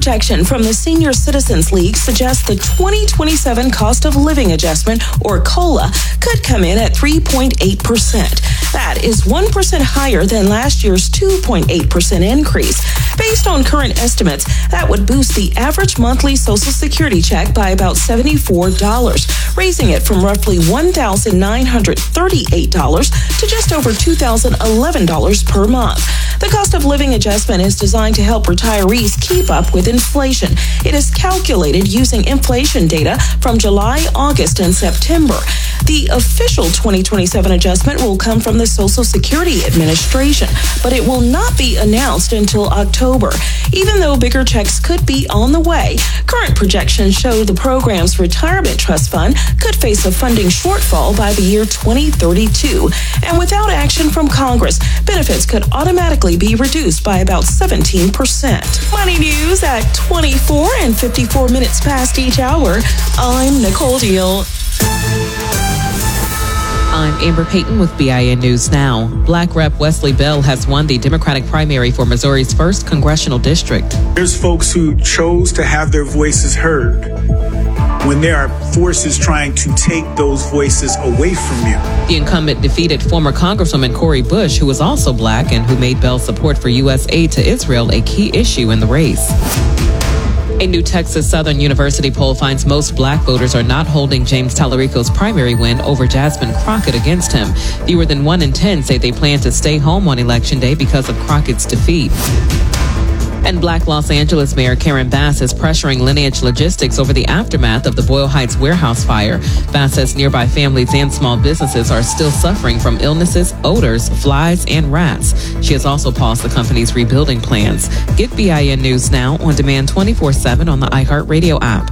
projection from the Senior Citizens League suggests the 2027 cost of living adjustment, or COLA, could come in at 3.8%. That is 1% higher than last year's 2.8% increase. Based on current estimates, that would boost the average monthly Social Security check by about $74, raising it from roughly $1,938 to just over $2,011 per month. The cost of living adjustment is designed to help retirees keep up with inflation. It is calculated using inflation data from July, August, and September. The official 2027 adjustment will come from the Social Security Administration, but it will not be announced until October. Even though bigger checks could be on the way, current projections show the program's retirement trust fund could face a funding shortfall by the year 2032. And without action from Congress, benefits could automatically be reduced by about 17%. Money news at 24 and 54 minutes past each hour. I'm Nicole Deal. I'm Amber Payton with BIN News Now. Black Rep Wesley Bell has won the Democratic primary for Missouri's 1st congressional district. There's folks who chose to have their voices heard when there are forces trying to take those voices away from you. The incumbent defeated former Congresswoman Cori Bush, who was also black and who made Bell's support for U.S. aid to Israel a key issue in the race. A new Texas Southern University poll finds most black voters are not holding James Tallarico's primary win over Jasmine Crockett against him. Fewer than 1 in 10 say they plan to stay home on Election Day because of Crockett's defeat. And black Los Angeles Mayor Karen Bass is pressuring Lineage Logistics over the aftermath of the Boyle Heights warehouse fire. Bass says nearby families and small businesses are still suffering from illnesses, odors, flies, and rats. She has also paused the company's rebuilding plans. Get BIN News Now on demand 24/7 on the iHeartRadio app.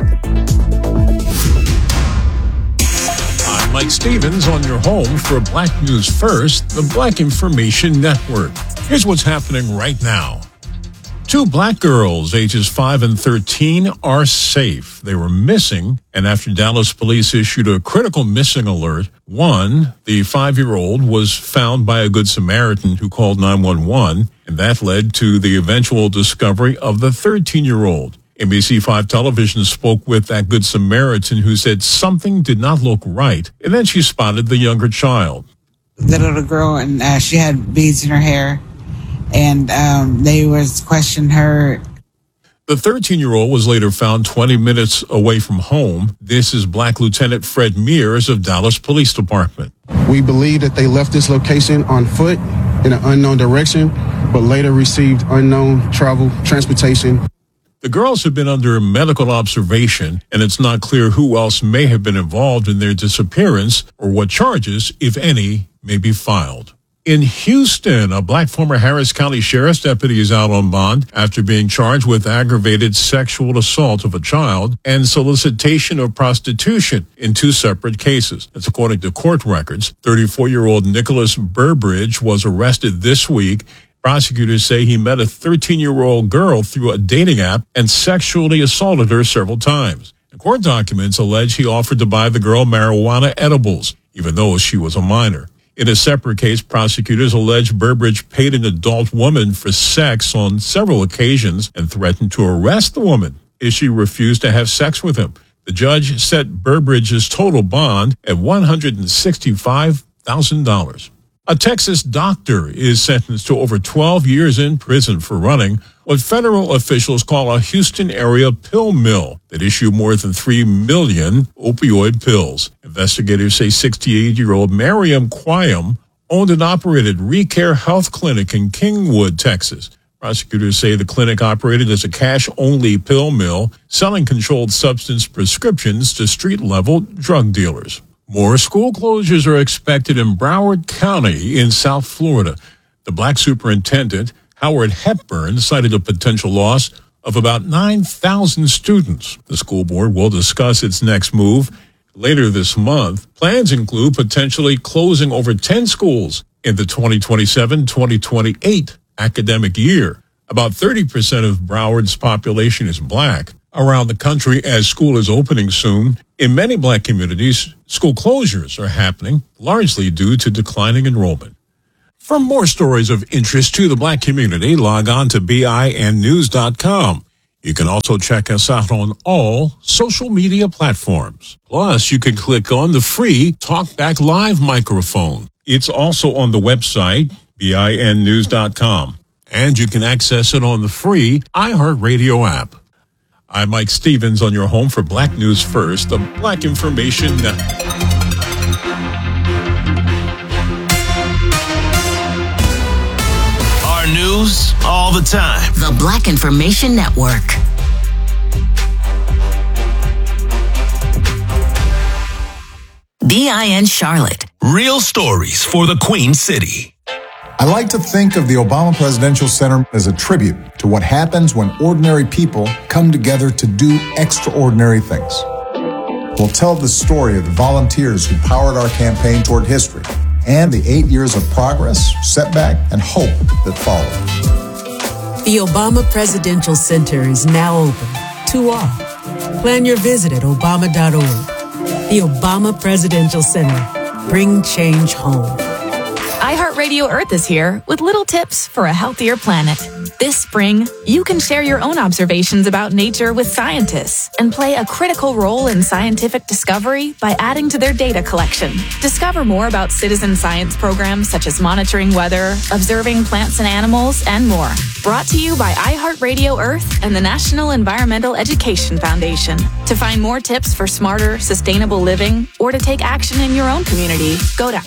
I'm Mike Stevens on your home for Black News First, the Black Information Network. Here's what's happening right now. 2 black girls, ages 5 and 13, are safe. They were missing, and after Dallas police issued a critical missing alert, one, the 5-year-old, was found by a Good Samaritan who called 911, and that led to the eventual discovery of the 13-year-old. NBC5 television spoke with that Good Samaritan who said something did not look right, and then she spotted the younger child. The little girl, and she had beads in her hair. And they was questioning her. The 13-year-old was later found 20 minutes away from home. This is Black Lieutenant Fred Mears of Dallas Police Department. We believe that they left this location on foot in an unknown direction, but later received unknown transportation. The girls have been under medical observation, and it's not clear who else may have been involved in their disappearance or what charges, if any, may be filed. In Houston, a black former Harris County Sheriff's deputy is out on bond after being charged with aggravated sexual assault of a child and solicitation of prostitution in 2 separate cases. That's according to court records. 34-year-old Nicholas Burbridge was arrested this week. Prosecutors say he met a 13-year-old girl through a dating app and sexually assaulted her several times. The court documents allege he offered to buy the girl marijuana edibles, even though she was a minor. In a separate case, prosecutors allege Burbridge paid an adult woman for sex on several occasions and threatened to arrest the woman if she refused to have sex with him. The judge set Burbridge's total bond at $165,000. A Texas doctor is sentenced to over 12 years in prison for running what federal officials call a Houston area pill mill that issued more than 3 million opioid pills. Investigators say 68-year-old Mariam Quayam owned and operated Recare Health Clinic in Kingwood, Texas. Prosecutors say the clinic operated as a cash-only pill mill, selling controlled substance prescriptions to street-level drug dealers. More school closures are expected in Broward County in South Florida. The black superintendent, Howard Hepburn, cited a potential loss of about 9,000 students. The school board will discuss its next move later this month. Plans include potentially closing over 10 schools in the 2027-2028 academic year. About 30% of Broward's population is black. Around the country, as school is opening soon, in many black communities, school closures are happening, largely due to declining enrollment. For more stories of interest to the black community, log on to BINnews.com. You can also check us out on all social media platforms. Plus, you can click on the free TalkBack Live microphone. It's also on the website, BINnews.com. And you can access it on the free iHeartRadio app. I'm Mike Stevens on your home for Black News First, the Black Information Network. Our news all the time. The Black Information Network. BIN Charlotte. Real stories for the Queen City. I like to think of the Obama Presidential Center as a tribute to what happens when ordinary people come together to do extraordinary things. We'll tell the story of the volunteers who powered our campaign toward history and the 8 years of progress, setback, and hope that followed. The Obama Presidential Center is now open to all. Plan your visit at obama.org. The Obama Presidential Center. Bring change home. iHeartRadio Earth is here with little tips for a healthier planet. This spring, you can share your own observations about nature with scientists and play a critical role in scientific discovery by adding to their data collection. Discover more about citizen science programs such as monitoring weather, observing plants and animals, and more. Brought to you by iHeartRadio Earth and the National Environmental Education Foundation. To find more tips for smarter, sustainable living or to take action in your own community, go to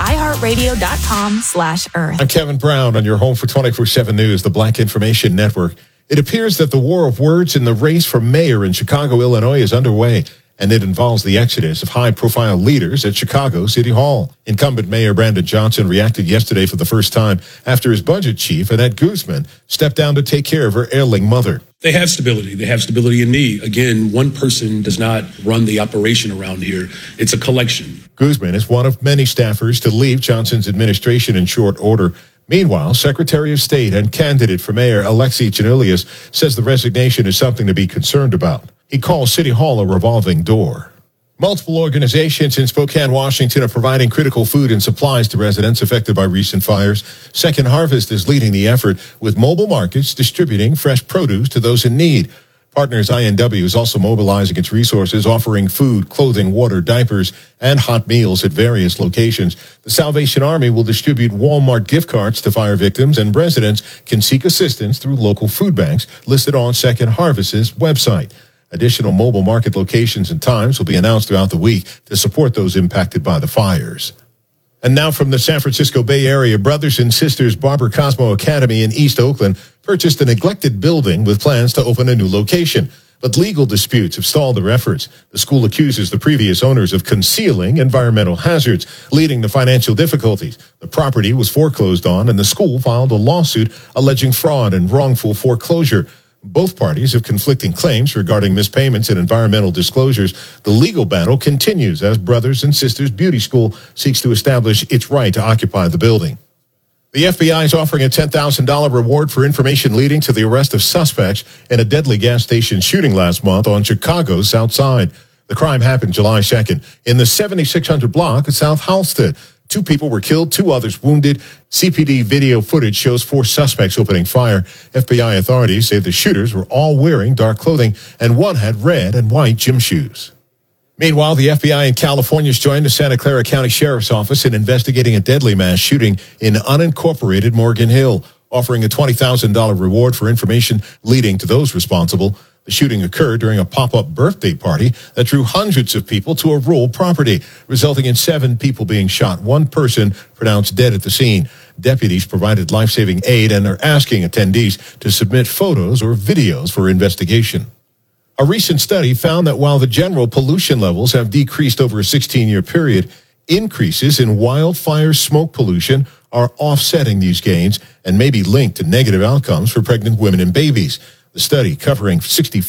iHeartRadio.com/Earth. I'm Kevin Brown on your home for 24/7 News, the Black Information Network. It appears that the war of words in the race for mayor in Chicago, Illinois is underway, and it involves the exodus of high-profile leaders at Chicago City Hall. Incumbent Mayor Brandon Johnson reacted yesterday for the first time after his budget chief, Annette Guzman, stepped down to take care of her ailing mother. They have stability. They have stability in me. Again, one person does not run the operation around here. It's a collection. Guzman is one of many staffers to leave Johnson's administration in short order. Meanwhile, Secretary of State and candidate for mayor Alexei Janelius says the resignation is something to be concerned about. He calls City Hall a revolving door. Multiple organizations in Spokane, Washington are providing critical food and supplies to residents affected by recent fires. Second Harvest is leading the effort with mobile markets distributing fresh produce to those in need. Partners INW is also mobilizing its resources, offering food, clothing, water, diapers, and hot meals at various locations. The Salvation Army will distribute Walmart gift cards to fire victims, and residents can seek assistance through local food banks listed on Second Harvest's website. Additional mobile market locations and times will be announced throughout the week to support those impacted by the fires. And now from the San Francisco Bay Area, brothers and sisters Barber Cosmo Academy in East Oakland purchased a neglected building with plans to open a new location. But legal disputes have stalled their efforts. The school accuses the previous owners of concealing environmental hazards, leading to financial difficulties. The property was foreclosed on, and the school filed a lawsuit alleging fraud and wrongful foreclosure. Both parties have conflicting claims regarding mispayments and environmental disclosures. The legal battle continues as Brothers and Sisters Beauty School seeks to establish its right to occupy the building. The FBI is offering a $10,000 reward for information leading to the arrest of suspects in a deadly gas station shooting last month on Chicago's South Side. The crime happened July 2nd in the 7600 block of South Halsted. 2 people were killed, 2 others wounded. CPD video footage shows 4 suspects opening fire. FBI authorities say the shooters were all wearing dark clothing, and one had red and white gym shoes. Meanwhile, the FBI in California has joined the Santa Clara County Sheriff's Office in investigating a deadly mass shooting in unincorporated Morgan Hill, offering a $20,000 reward for information leading to those responsible. The shooting occurred during a pop-up birthday party that drew hundreds of people to a rural property, resulting in 7 people being shot, 1 person pronounced dead at the scene. Deputies provided life-saving aid and are asking attendees to submit photos or videos for investigation. A recent study found that while the general pollution levels have decreased over a 16-year period, increases in wildfire smoke pollution are offsetting these gains and may be linked to negative outcomes for pregnant women and babies. The study, covering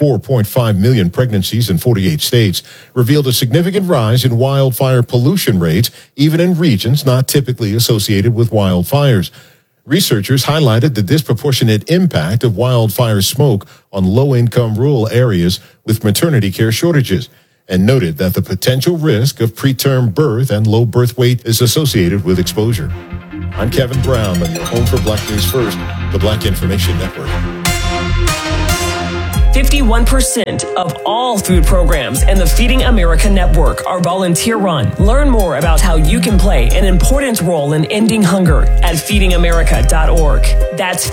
64.5 million pregnancies in 48 states, revealed a significant rise in wildfire pollution rates, even in regions not typically associated with wildfires. Researchers highlighted the disproportionate impact of wildfire smoke on low-income rural areas with maternity care shortages, and noted that the potential risk of preterm birth and low birth weight is associated with exposure. I'm Kevin Brown on your home for Black News First, the Black Information Network. 51% of all food programs in the Feeding America network are volunteer-run. Learn more about how you can play an important role in ending hunger at feedingamerica.org. That's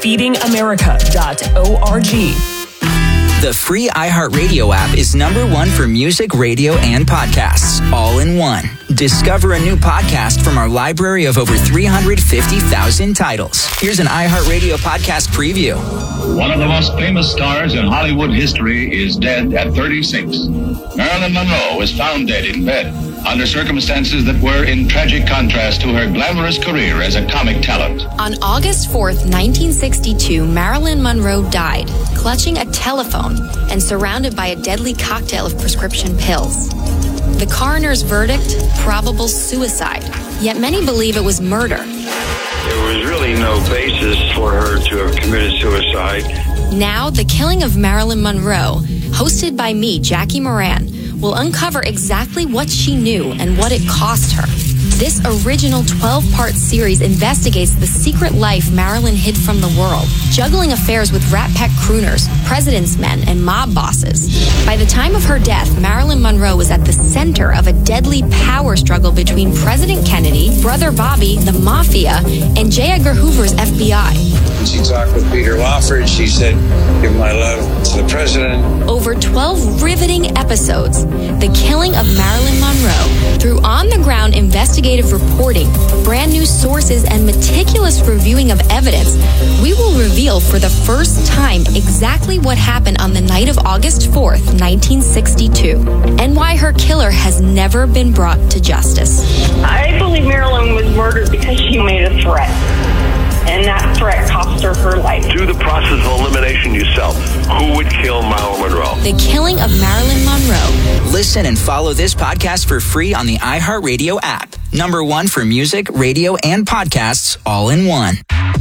feedingamerica.org. The free iHeartRadio app is #1 for music, radio, and podcasts, all in one. Discover a new podcast from our library of over 350,000 titles. Here's an iHeartRadio podcast preview. One of the most famous stars in Hollywood history is dead at 36. Marilyn Monroe was found dead in bed under circumstances that were in tragic contrast to her glamorous career as a comic talent. On August 4th, 1962, Marilyn Monroe died, clutching a telephone and surrounded by a deadly cocktail of prescription pills. The coroner's verdict, probable suicide, yet many believe it was murder. There was really no basis for her to have committed suicide. Now, The Killing of Marilyn Monroe, hosted by me, Jackie Moran, will uncover exactly what she knew and what it cost her. This original 12-part series investigates the secret life Marilyn hid from the world, juggling affairs with Rat Pack crooners, president's men, and mob bosses. By the time of her death, Marilyn Monroe was at the center of a deadly power struggle between President Kennedy, Brother Bobby, the Mafia, and J. Edgar Hoover's FBI. She talked with Peter Lawford. She said, "Give my love to the president." Over 12 riveting episodes, The Killing of Marilyn Monroe, through on-the-ground investigative reporting, brand new sources, and meticulous reviewing of evidence, we will reveal for the first time exactly what happened on the night of August 4th, 1962, and why her killer has never been brought to justice. I believe Marilyn was murdered because she made a threat. And that threat cost her her life. Do the process of elimination yourself. Who would kill Marilyn Monroe? The Killing of Marilyn Monroe. Listen and follow this podcast for free on the iHeartRadio app. #1 for music, radio, and podcasts, all in one.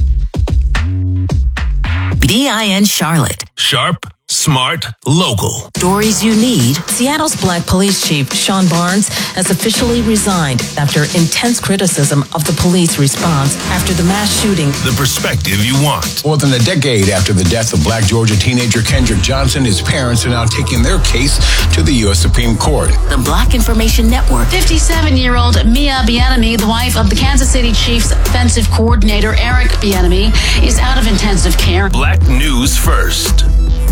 BIN Charlotte. Sharp, smart, local. Stories you need. Seattle's Black Police Chief, Sean Barnes, has officially resigned after intense criticism of the police response after the mass shooting. The perspective you want. More than a decade after the death of Black Georgia teenager Kendrick Johnson, his parents are now taking their case to the U.S. Supreme Court. The Black Information Network. 57-year-old Mia Bieniemy, the wife of the Kansas City Chiefs offensive coordinator Eric Bieniemy, is out of intensive care. Black News First.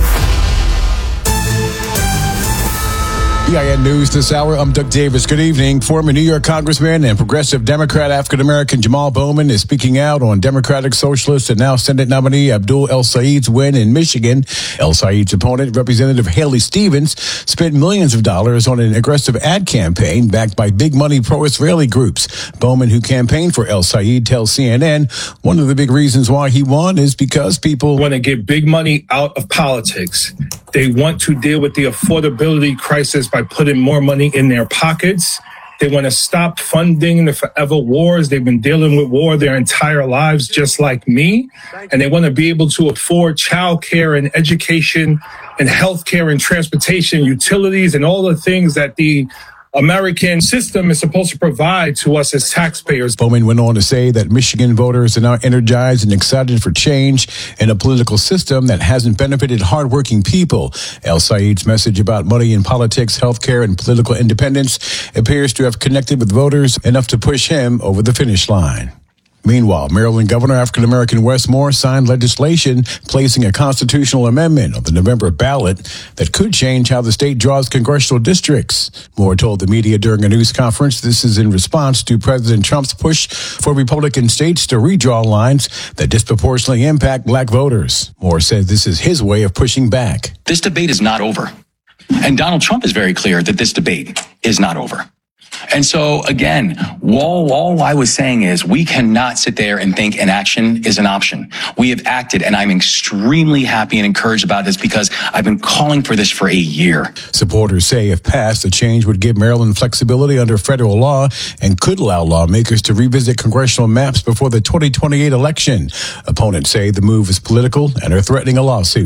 BIN News this hour. I'm Doug Davis. Good evening. Former New York Congressman and progressive Democrat African-American Jamal Bowman is speaking out on Democratic Socialist and now Senate nominee Abdul El-Said's win in Michigan. El-Said's opponent, Representative Haley Stevens, spent millions of dollars on an aggressive ad campaign backed by big money pro-Israeli groups. Bowman, who campaigned for El-Said, tells CNN one of the big reasons why he won is because people want to get big money out of politics. They want to deal with the affordability crisis by putting more money in their pockets. They want to stop funding the forever wars. They've been dealing with war their entire lives, just like me. And they want to be able to afford childcare and education and healthcare and transportation, utilities, and all the things that the American system is supposed to provide to us as taxpayers. Bowman went on to say that Michigan voters are now energized and excited for change in a political system that hasn't benefited hardworking people. El-Said's message about money in politics, healthcare, and political independence appears to have connected with voters enough to push him over the finish line. Meanwhile, Maryland Governor African-American Wes Moore signed legislation placing a constitutional amendment on the November ballot that could change how the state draws congressional districts. Moore told the media during a news conference this is in response to President Trump's push for Republican states to redraw lines that disproportionately impact black voters. Moore said this is his way of pushing back. This debate is not over. And Donald Trump is very clear that this debate is not over. And so, again, all I was saying is we cannot sit there and think inaction is an option. We have acted, and I'm extremely happy and encouraged about this because I've been calling for this for a year. Supporters say if passed, the change would give Maryland flexibility under federal law and could allow lawmakers to revisit congressional maps before the 2028 election. Opponents say the move is political and are threatening a lawsuit.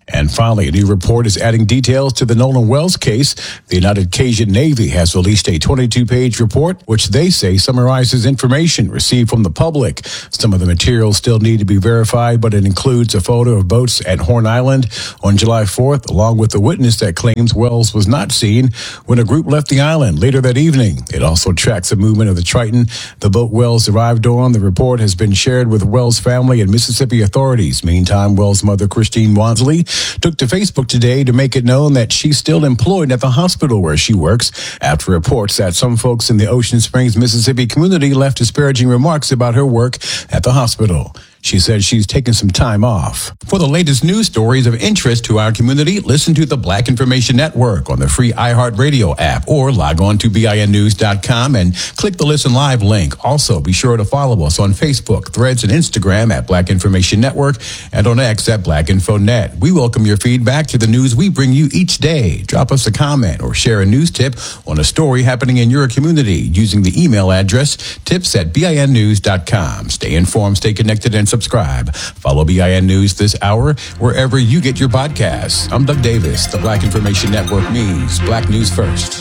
And finally, a new report is adding details to the Nolan Wells case. The United Cajun Navy has released a 22-page report, which they say summarizes information received from the public. Some of the materials still need to be verified, but it includes a photo of boats at Horn Island on July 4th, along with a witness that claims Wells was not seen when a group left the island later that evening. It also tracks the movement of the Triton, the boat Wells arrived on. The report has been shared with Wells' family and Mississippi authorities. Meantime, Wells' mother, Christine Wansley, took to Facebook today to make it known that she's still employed at the hospital where she works after reports that some folks in the Ocean Springs, Mississippi community left disparaging remarks about her work at the hospital. She says she's taking some time off. For the latest news stories of interest to our community, listen to the Black Information Network on the free iHeartRadio app or log on to BINnews.com and click the Listen Live link. Also, be sure to follow us on Facebook, Threads, and Instagram at Black Information Network and on X at BlackInfoNet. We welcome your feedback to the news we bring you each day. Drop us a comment or share a news tip on a story happening in your community using the email address tips@BINnews.com. Stay informed, stay connected, and subscribe. Follow BIN News this hour wherever you get your podcasts. I'm Doug Davis. The Black Information Network means Black News First.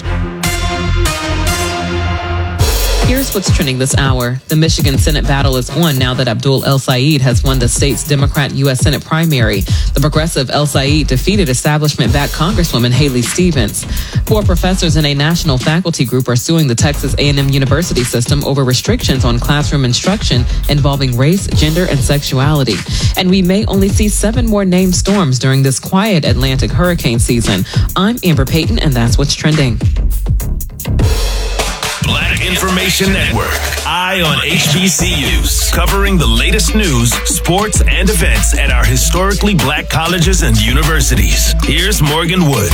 Here's what's trending this hour. The Michigan Senate battle is on now that Abdul El-Sayed has won the state's Democrat U.S. Senate primary. The progressive El-Sayed defeated establishment-backed Congresswoman Haley Stevens. 4 professors in a national faculty group are suing the Texas A&M University system over restrictions on classroom instruction involving race, gender, and sexuality. And we may only see 7 more named storms during this quiet Atlantic hurricane season. I'm Amber Payton, and that's what's trending. Black Information Network. Eye on HBCUs. Covering the latest news, sports, and events at our historically black colleges and universities. Here's Morgan Wood.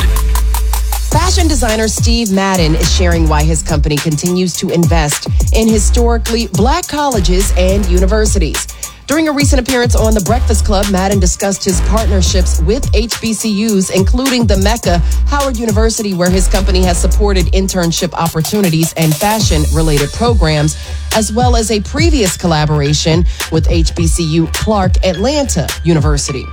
Fashion designer Steve Madden is sharing why his company continues to invest in historically black colleges and universities. During a recent appearance on The Breakfast Club, Madden discussed his partnerships with HBCUs, including the Mecca, Howard University, where his company has supported internship opportunities and fashion-related programs, as well as a previous collaboration with HBCU Clark Atlanta University.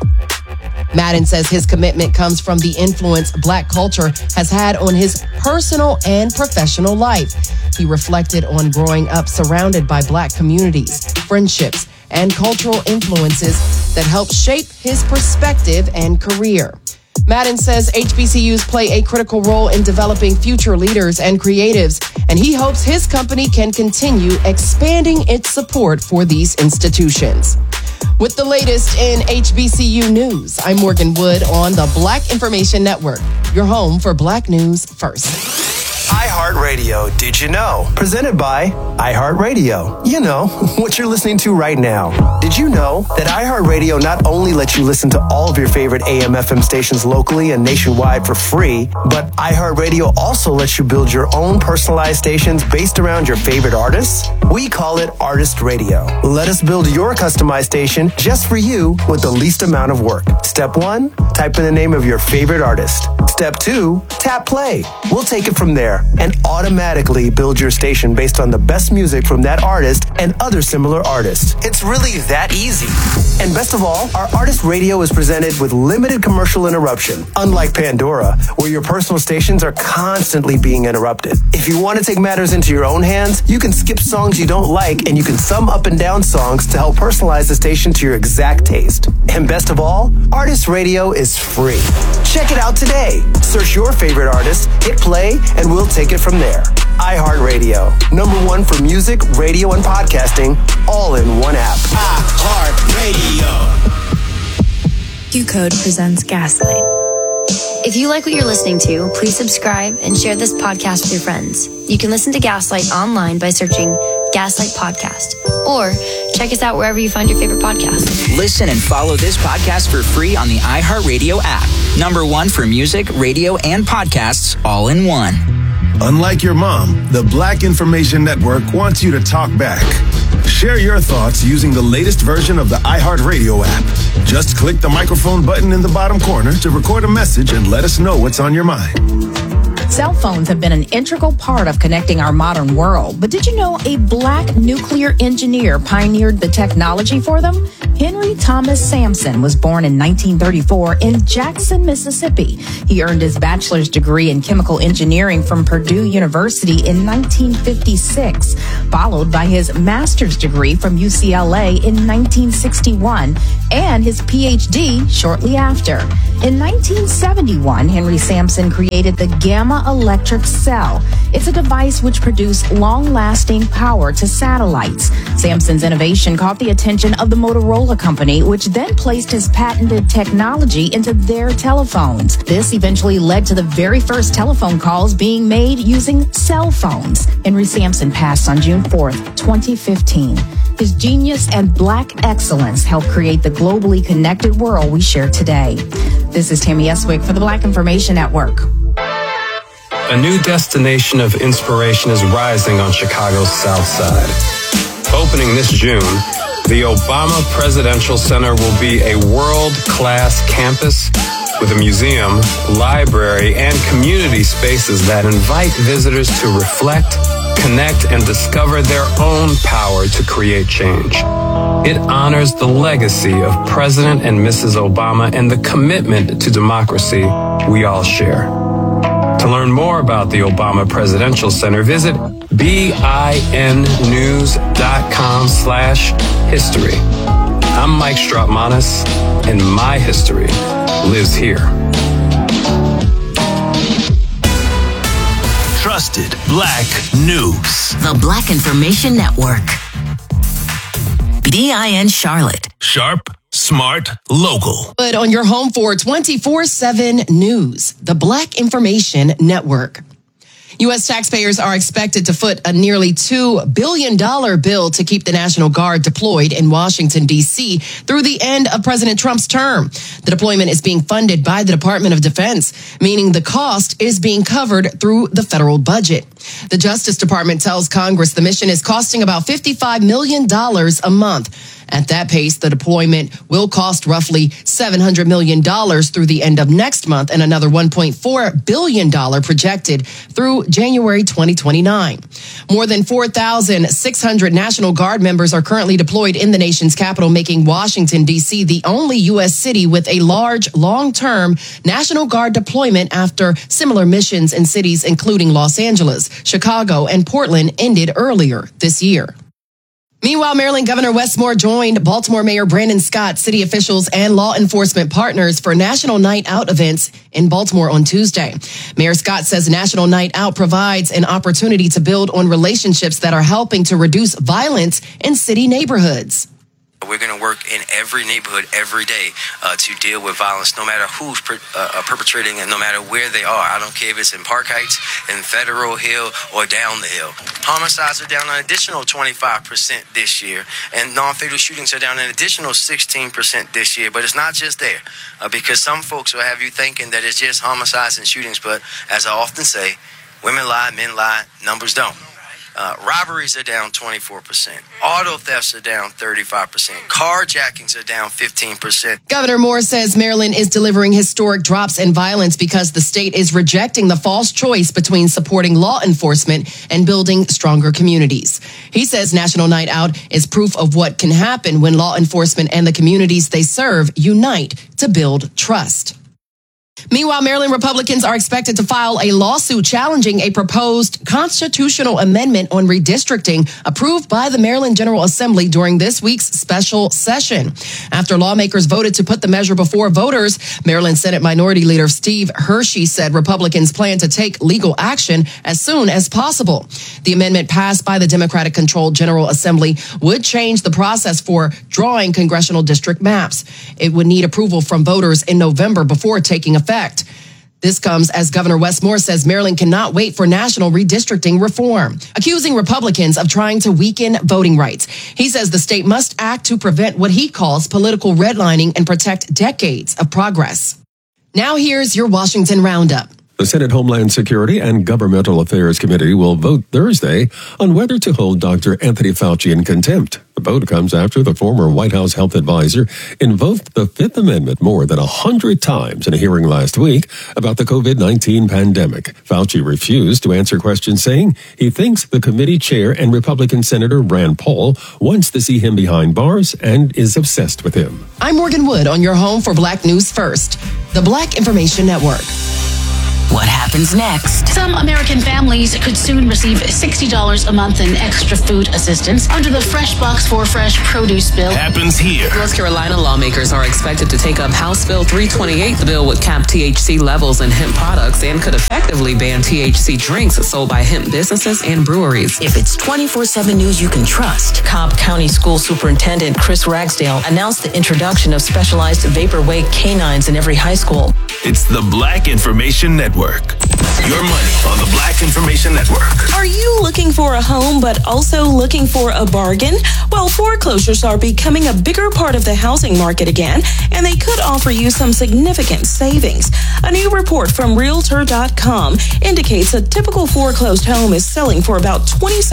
Madden says his commitment comes from the influence black culture has had on his personal and professional life. He reflected on growing up surrounded by black communities, friendships, and cultural influences that helped shape his perspective and career. Madden says HBCUs play a critical role in developing future leaders and creatives, and he hopes his company can continue expanding its support for these institutions. With the latest in HBCU news, I'm Morgan Wood on the Black Information Network, your home for Black News First. iHeartRadio, did you know? Presented by iHeartRadio. You know, what you're listening to right now. Did you know that iHeartRadio not only lets you listen to all of your favorite AM/FM stations locally and nationwide for free, but iHeartRadio also lets you build your own personalized stations based around your favorite artists? We call it Artist Radio. Let us build your customized station just for you with the least amount of work. Step 1, type in the name of your favorite artist. Step 2, tap play. We'll take it from there and automatically build your station based on the best music from that artist and other similar artists. It's really that easy. And best of all, our Artist Radio is presented with limited commercial interruption, unlike Pandora, where your personal stations are constantly being interrupted. If you want to take matters into your own hands, you can skip songs you don't like and you can sum up and down songs to help personalize the station to your exact taste. And best of all, Artist Radio is free. Check it out today. Search your favorite artist, hit play, and we'll take it from there. iHeartRadio, #1 for music, radio, and podcasting, all in one app. iHeartRadio. Q-Code presents Gaslight. If you like what you're listening to, please subscribe and share this podcast with your friends. You can listen to Gaslight online by searching Gaslight Podcast, or check us out wherever you find your favorite podcast. Listen and follow this podcast for free on the iHeartRadio app. #1 for music, radio, and podcasts, all in one. Unlike your mom, the Black Information Network wants you to talk back. Share your thoughts using the latest version of the iHeartRadio app. Just click the microphone button in the bottom corner to record a message and let us know what's on your mind. Cell phones have been an integral part of connecting our modern world. But did you know a black nuclear engineer pioneered the technology for them? Henry Thomas Sampson was born in 1934 in Jackson, Mississippi. He earned his bachelor's degree in chemical engineering from Purdue University in 1956, followed by his master's degree from UCLA in 1961 and his PhD shortly after. In 1971, Henry Sampson created the Gamma Electric Cell. It's a device which produced long-lasting power to satellites. Sampson's innovation caught the attention of the Motorola Company, which then placed his patented technology into their telephones. This eventually led to the very first telephone calls being made using cell phones. Henry Sampson passed on June 4th, 2015. His genius and Black excellence helped create the globally connected world we share today. This is Tammy Eswick for the Black Information Network. A new destination of inspiration is rising on Chicago's South Side. Opening this June, the Obama Presidential Center will be a world-class campus with a museum, library, and community spaces that invite visitors to reflect, connect, and discover their own power to create change. It honors the legacy of President and Mrs. Obama and the commitment to democracy we all share. To learn more about the Obama Presidential Center, visit binnews.com/history. I'm Mike Strautmanis, and my history lives here. Trusted Black News. The Black Information Network. BIN Charlotte. Sharp, smart, local. But on your home for 24/7 news, the Black Information Network. U.S. taxpayers are expected to foot a nearly $2 billion bill to keep the National Guard deployed in Washington, D.C. through the end of President Trump's term. The deployment is being funded by the Department of Defense, meaning the cost is being covered through the federal budget. The Justice Department tells Congress the mission is costing about $55 million a month. At that pace, the deployment will cost roughly $700 million through the end of next month and another $1.4 billion projected through January 2029. More than 4,600 National Guard members are currently deployed in the nation's capital, making Washington, D.C. the only U.S. city with a large, long-term National Guard deployment after similar missions in cities including Los Angeles, Chicago, and Portland ended earlier this year. Meanwhile, Maryland Governor Wes Moore joined Baltimore Mayor Brandon Scott, city officials, and law enforcement partners for National Night Out events in Baltimore on Tuesday. Mayor Scott says National Night Out provides an opportunity to build on relationships that are helping to reduce violence in city neighborhoods. We're going to work in every neighborhood every day to deal with violence, no matter who's perpetrating it, no matter where they are. I don't care if it's in Park Heights, in Federal Hill, or down the hill. Homicides are down an additional 25% this year, and non-fatal shootings are down an additional 16% this year. But it's not just there, because some folks will have you thinking that it's just homicides and shootings. But as I often say, women lie, men lie, numbers don't. Robberies are down 24%. Auto thefts are down 35%. Carjackings are down 15%. Governor Moore says Maryland is delivering historic drops in violence because the state is rejecting the false choice between supporting law enforcement and building stronger communities. He says National Night Out is proof of what can happen when law enforcement and the communities they serve unite to build trust. Meanwhile, Maryland Republicans are expected to file a lawsuit challenging a proposed constitutional amendment on redistricting approved by the Maryland General Assembly during this week's special session. After lawmakers voted to put the measure before voters, Maryland Senate Minority Leader Steve Hershey said Republicans plan to take legal action as soon as possible. The amendment passed by the Democratic-controlled General Assembly would change the process for drawing congressional district maps. It would need approval from voters in November before taking effect. This comes as Governor Wes Moore says Maryland cannot wait for national redistricting reform, accusing Republicans of trying to weaken voting rights. He says the state must act to prevent what he calls political redlining and protect decades of progress. Now here's your Washington Roundup. The Senate Homeland Security and Governmental Affairs Committee will vote Thursday on whether to hold Dr. Anthony Fauci in contempt. The vote comes after the former White House health advisor invoked the Fifth Amendment more than 100 times in a hearing last week about the COVID-19 pandemic. Fauci refused to answer questions, saying he thinks the committee chair and Republican Senator Rand Paul wants to see him behind bars and is obsessed with him. I'm Morgan Wood on your home for Black News First, the Black Information Network. What happens next? Some American families could soon receive $60 a month in extra food assistance under the Fresh Box for Fresh Produce bill. Happens here. North Carolina lawmakers are expected to take up House Bill 328. The bill would cap THC levels in hemp products and could effectively ban THC drinks sold by hemp businesses and breweries. If it's 24/7 news you can trust. Cobb County School Superintendent Chris Ragsdale announced the introduction of specialized vapor wake canines in every high school. It's the Black Information Network. Your money on the Black Information Network. Are you looking for a home but also looking for a bargain? Well, foreclosures are becoming a bigger part of the housing market again, and they could offer you some significant savings. A new report from Realtor.com indicates a typical foreclosed home is selling for about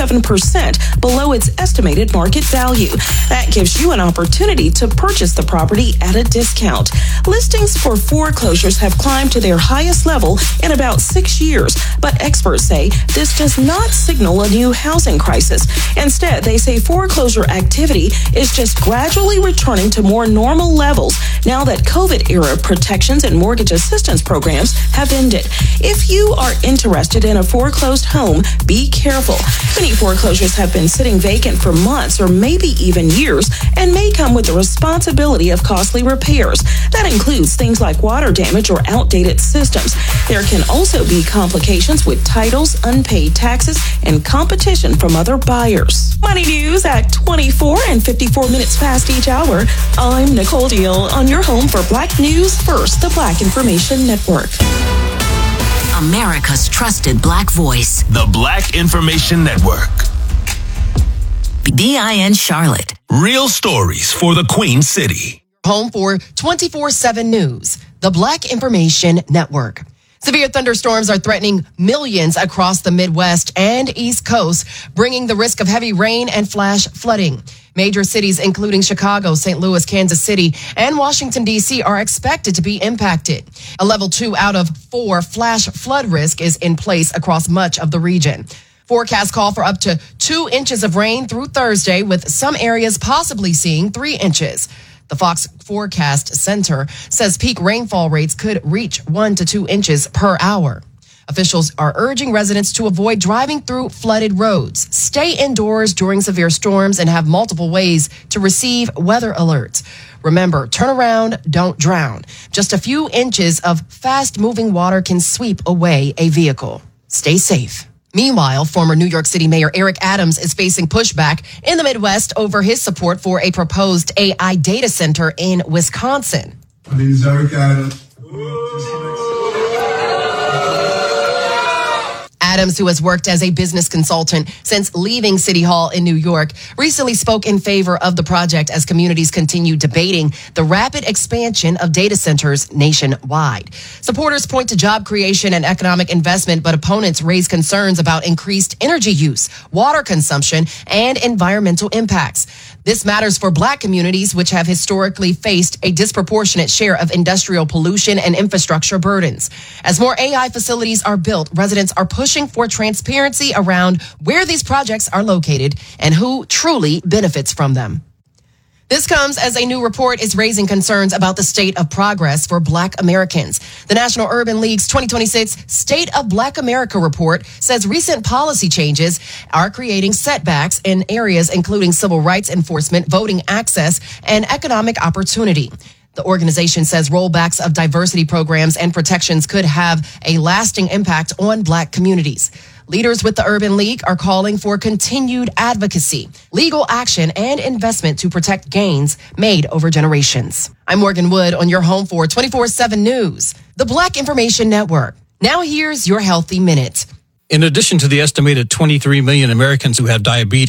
27% below its estimated market value. That gives you an opportunity to purchase the property at a discount. Listings for foreclosures have climbed to their highest level in about 6 years, but experts say this does not signal a new housing crisis. Instead, they say foreclosure activity is just gradually returning to more normal levels now that COVID-era protections and mortgage assistance programs have ended. If you are interested in a foreclosed home, be careful. Many foreclosures have been sitting vacant for months or maybe even years and may come with the responsibility of costly repairs. That includes things like water damage or outdated systems. There can also be complications with titles, unpaid taxes, and competition from other buyers. Money News at 24 and 54 minutes past each hour. I'm Nicole Deal on your home for Black News First, the Black Information Network. America's trusted Black voice. The Black Information Network. BIN Charlotte. Real stories for the Queen City. Home for 24/7 News, the Black Information Network. Severe thunderstorms are threatening millions across the Midwest and East Coast, bringing the risk of heavy rain and flash flooding. Major cities, including Chicago, St. Louis, Kansas City, and Washington, D.C., are expected to be impacted. A level 2 out of 4 flash flood risk is in place across much of the region. Forecasts call for up to 2 inches of rain through Thursday, with some areas possibly seeing 3 inches. The Fox Forecast Center says peak rainfall rates could reach 1 to 2 inches per hour. Officials are urging residents to avoid driving through flooded roads, stay indoors during severe storms, and have multiple ways to receive weather alerts. Remember, turn around, don't drown. Just a few inches of fast-moving water can sweep away a vehicle. Stay safe. Meanwhile, former New York City Mayor Eric Adams is facing pushback in the Midwest over his support for a proposed AI data center in Wisconsin. My name is Eric Adams. Adams, who has worked as a business consultant since leaving City Hall in New York, recently spoke in favor of the project as communities continue debating the rapid expansion of data centers nationwide. Supporters point to job creation and economic investment, but opponents raise concerns about increased energy use, water consumption, and environmental impacts. This matters for Black communities, which have historically faced a disproportionate share of industrial pollution and infrastructure burdens. As more AI facilities are built, residents are pushing for transparency around where these projects are located and who truly benefits from them. This comes as a new report is raising concerns about the state of progress for Black Americans. The National Urban League's 2026 State of Black America report says recent policy changes are creating setbacks in areas including civil rights enforcement, voting access, and economic opportunity. The organization says rollbacks of diversity programs and protections could have a lasting impact on Black communities. Leaders with the Urban League are calling for continued advocacy, legal action, and investment to protect gains made over generations. I'm Morgan Wood on your home for 24/7 News, the Black Information Network. Now here's your Healthy Minute. In addition to the estimated 23 million Americans who have diabetes, the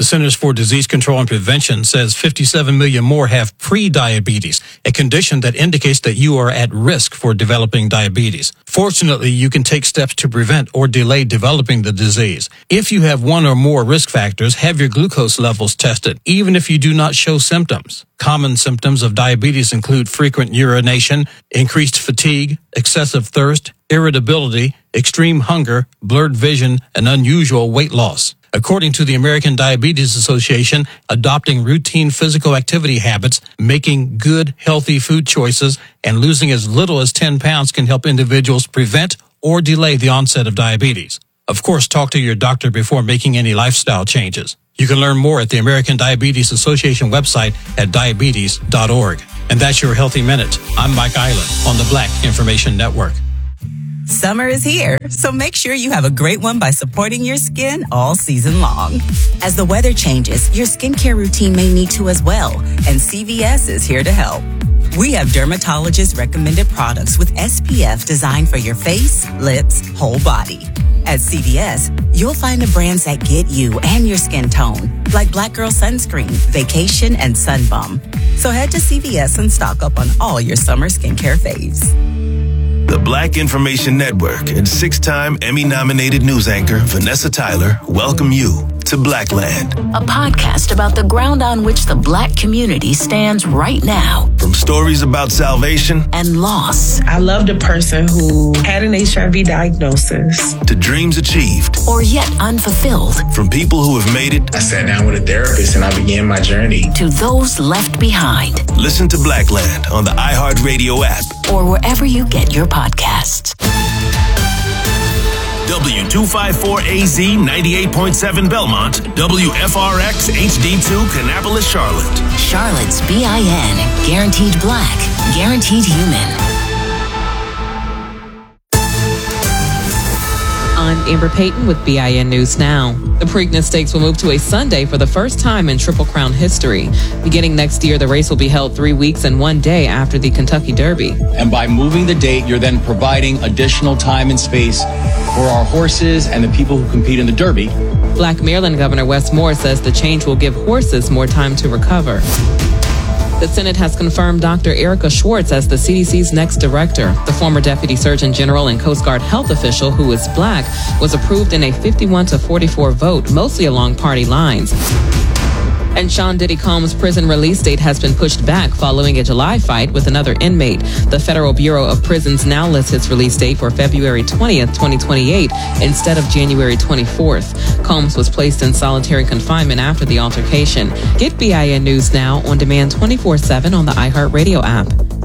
The Centers for Disease Control and Prevention says 57 million more have pre-diabetes, a condition that indicates that you are at risk for developing diabetes. Fortunately, you can take steps to prevent or delay developing the disease. If you have one or more risk factors, have your glucose levels tested, even if you do not show symptoms. Common symptoms of diabetes include frequent urination, increased fatigue, excessive thirst, irritability, extreme hunger, blurred vision, and unusual weight loss. According to the American Diabetes Association, adopting routine physical activity habits, making good, healthy food choices, and losing as little as 10 pounds can help individuals prevent or delay the onset of diabetes. Of course, talk to your doctor before making any lifestyle changes. You can learn more at the American Diabetes Association website at diabetes.org. And that's your Healthy Minute. I'm Mike Island on the Black Information Network. Summer is here, so make sure you have a great one by supporting your skin all season long. As the weather changes, your skincare routine may need to as well, and CVS is here to help. We have dermatologist-recommended products with SPF designed for your face, lips, whole body. At CVS, you'll find the brands that get you and your skin tone, like Black Girl Sunscreen, Vacation, and Sun Bum. So head to CVS and stock up on all your summer skincare faves. The Black Information Network and 6-time Emmy-nominated news anchor Vanessa Tyler welcome you to Blackland, a podcast about the ground on which the Black community stands right now. From stories about salvation and loss. I loved a person who had an HIV diagnosis. To dreams achieved. Or yet unfulfilled. From people who have made it. I sat down with a therapist and I began my journey. To those left behind. Listen to Blackland on the iHeartRadio app. Or wherever you get your podcasts. W254AZ 98.7 Belmont, WFRX HD2 Kannapolis, Charlotte. Charlotte's BIN, guaranteed Black, guaranteed human. I'm Amber Payton with BIN News Now. The Preakness Stakes will move to a Sunday for the first time in Triple Crown history. Beginning next year, the race will be held 3 weeks and 1 day after the Kentucky Derby. And by moving the date, you're then providing additional time and space for our horses and the people who compete in the Derby. Black Maryland Governor Wes Moore says the change will give horses more time to recover. The Senate has confirmed Dr. Erica Schwartz as the CDC's next director. The former Deputy Surgeon General and Coast Guard health official, who is Black, was approved in a 51-44 vote, mostly along party lines. And Sean Diddy Combs' prison release date has been pushed back following a July fight with another inmate. The Federal Bureau of Prisons now lists his release date for February 20th, 2028, instead of January 24th. Combs was placed in solitary confinement after the altercation. Get BIN News Now on demand 24/7 on the iHeartRadio app.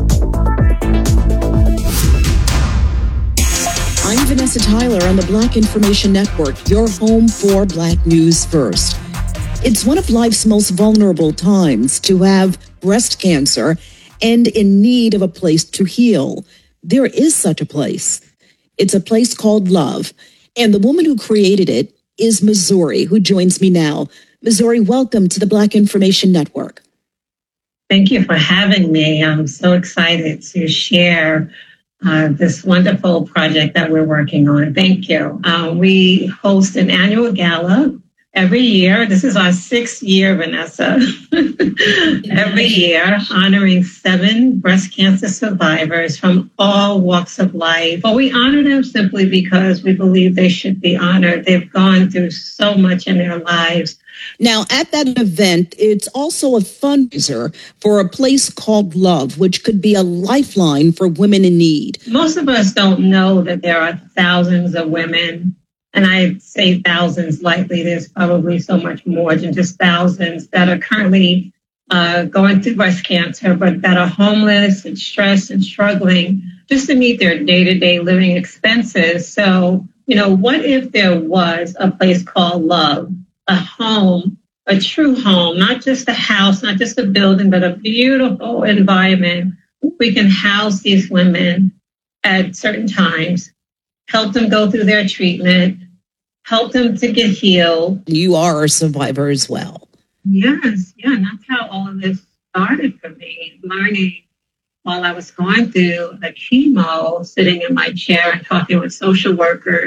I'm Vanessa Tyler on the Black Information Network, your home for Black News First. It's one of life's most vulnerable times to have breast cancer and in need of a place to heal. There is such a place. It's a place called Love. And the woman who created it is Missouri, who joins me now. Missouri, welcome to the Black Information Network. Thank you for having me. I'm so excited to share this wonderful project that we're working on. Thank you. We host an annual gala every year. This is our 6th year, Vanessa. Every year, honoring 7 breast cancer survivors from all walks of life. But we honor them simply because we believe they should be honored. They've gone through so much in their lives. Now, at that event, it's also a fundraiser for a place called Love, which could be a lifeline for women in need. Most of us don't know that there are thousands of women. And I say thousands lightly. There's probably so much more than just thousands that are currently going through breast cancer, but that are homeless and stressed and struggling just to meet their day-to-day living expenses. So, what if there was a place called Love, a home, a true home, not just a house, not just a building, but a beautiful environment. We can house these women at certain times, help them go through their treatment, help them to get healed. You are a survivor as well. Yes, and that's how all of this started for me. Learning while I was going through the chemo, sitting in my chair and talking with social workers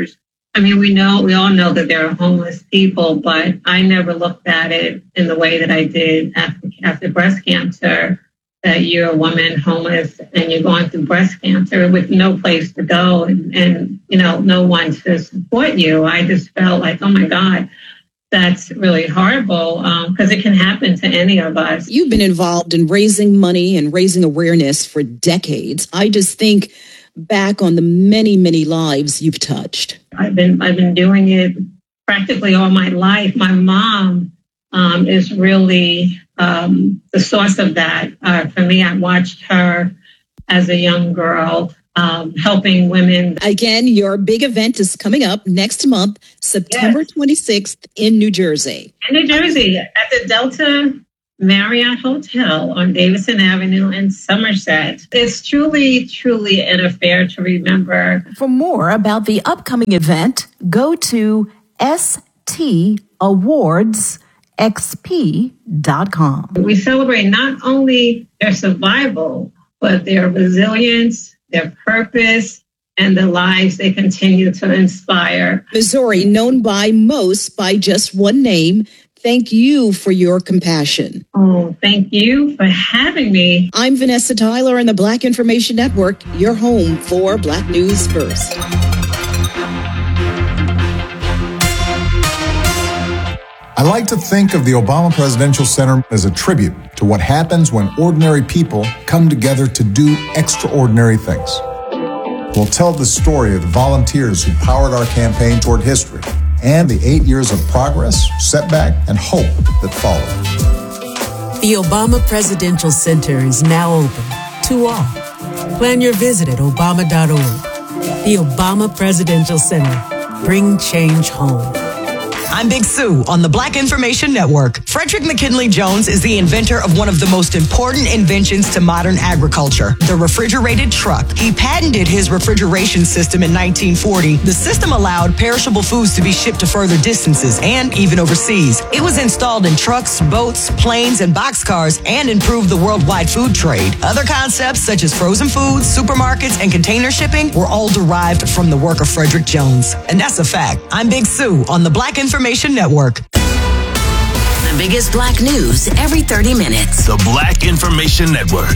I mean, we all know that there are homeless people, but I never looked at it in the way that I did after breast cancer, that you're a woman homeless and you're going through breast cancer with no place to go and no one to support you. I just felt like, oh my God, that's really horrible because it can happen to any of us. You've been involved in raising money and raising awareness for decades. I just think back on the many, many lives you've touched. I've been doing it practically all my life. My mom is really the source of that. For me, I watched her as a young girl helping women. Again, your big event is coming up next month, September 26th in New Jersey. In New Jersey, at the Delta Marriott Hotel on Davidson Avenue in Somerset. It's truly, truly an affair to remember. For more about the upcoming event, go to stawardsxp.com. We celebrate not only their survival, but their resilience, their purpose, and the lives they continue to inspire. Missouri, known by most by just one name, thank you for your compassion. Oh, thank you for having me. I'm Vanessa Tyler in the Black Information Network, your home for Black News First. I like to think of the Obama Presidential Center as a tribute to what happens when ordinary people come together to do extraordinary things. We'll tell the story of the volunteers who powered our campaign toward history and the 8 years of progress, setback, and hope that followed. The Obama Presidential Center is now open to all. Plan your visit at obama.org. The Obama Presidential Center. Bring change home. I'm Big Sue on the Black Information Network. Frederick McKinley Jones is the inventor of one of the most important inventions to modern agriculture, the refrigerated truck. He patented his refrigeration system in 1940. The system allowed perishable foods to be shipped to further distances and even overseas. It was installed in trucks, boats, planes, and boxcars and improved the worldwide food trade. Other concepts such as frozen foods, supermarkets, and container shipping were all derived from the work of Frederick Jones. And that's a fact. I'm Big Sue on the Black Information Network. The biggest black news every 30 minutes. The Black Information Network.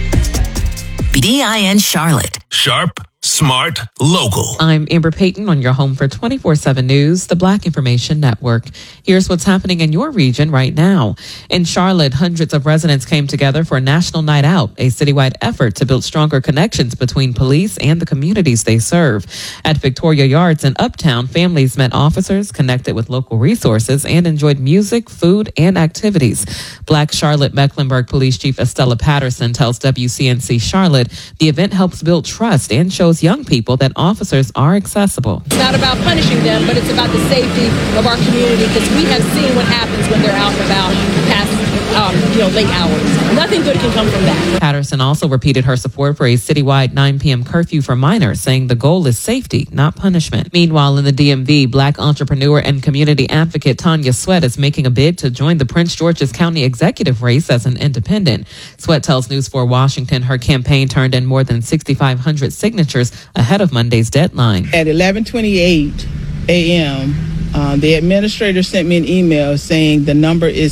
BIN Charlotte. Sharp, smart, local. I'm Amber Payton on your home for 24/7 News, the Black Information Network. Here's what's happening in your region right now. In Charlotte, hundreds of residents came together for a National Night Out, a citywide effort to build stronger connections between police and the communities they serve. At Victoria Yards in Uptown, families met officers, connected with local resources, and enjoyed music, food, and activities. Black Charlotte Mecklenburg Police Chief Estella Patterson tells WCNC Charlotte the event helps build trust and shows young people that officers are accessible. It's not about punishing them, but it's about the safety of our community, because we have seen what happens when they're out and about past late hours. Nothing good can come from that. Patterson also repeated her support for a citywide 9 p.m. curfew for minors, saying the goal is safety, not punishment. Meanwhile, in the DMV, Black entrepreneur and community advocate Tanya Sweat is making a bid to join the Prince George's County executive race as an independent. Sweat tells News 4 Washington her campaign turned in more than 6,500 signatures ahead of Monday's deadline. At 11:28 a.m., the administrator sent me an email saying the number is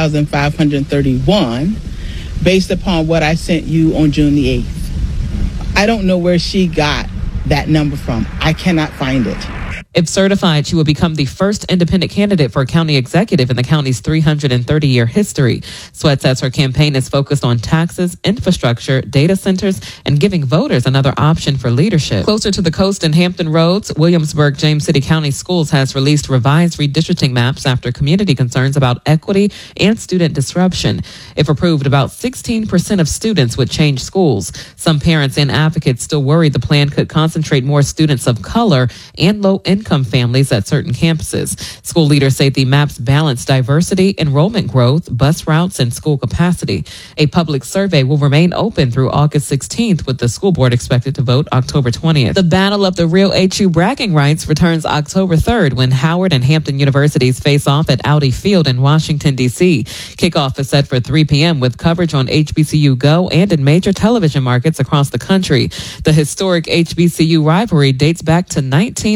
6,531 based upon what I sent you on June the 8th. I don't know where she got that number from. I cannot find it. If certified, she will become the first independent candidate for a county executive in the county's 330-year history. Sweat says her campaign is focused on taxes, infrastructure, data centers, and giving voters another option for leadership. Closer to the coast in Hampton Roads, Williamsburg James City County Schools has released revised redistricting maps after community concerns about equity and student disruption. If approved, about 16% of students would change schools. Some parents and advocates still worry the plan could concentrate more students of color and low-income families at certain campuses. School leaders say the maps balance diversity, enrollment growth, bus routes, and school capacity. A public survey will remain open through August 16th, with the school board expected to vote October 20th. The Battle of the Real HU bragging rights returns October 3rd when Howard and Hampton universities face off at Audi Field in Washington, D.C. Kickoff is set for 3 p.m. with coverage on HBCU Go and in major television markets across the country. The historic HBCU rivalry dates back to 1908.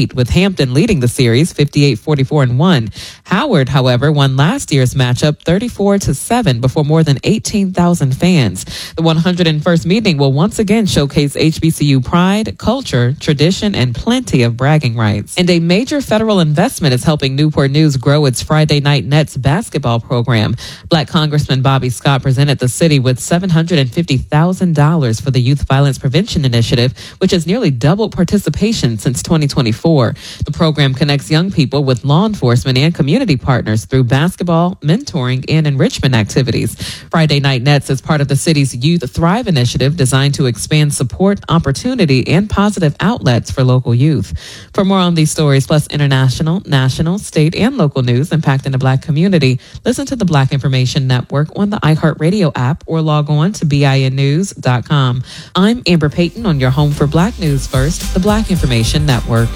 8, with Hampton leading the series 58-44-1. Howard, however, won last year's matchup 34-7 before more than 18,000 fans. The 101st meeting will once again showcase HBCU pride, culture, tradition, and plenty of bragging rights. And a major federal investment is helping Newport News grow its Friday Night Nets basketball program. Black Congressman Bobby Scott presented the city with $750,000 for the Youth Violence Prevention Initiative, which has nearly doubled participation since 2024. The program connects young people with law enforcement and community partners through basketball, mentoring, and enrichment activities. Friday Night Nets is part of the city's Youth Thrive initiative designed to expand support, opportunity, and positive outlets for local youth. For more on these stories, plus international, national, state, and local news impacting the Black community, listen to the Black Information Network on the iHeartRadio app or log on to BINnews.com. I'm Amber Payton on your home for Black News First, the Black Information Network.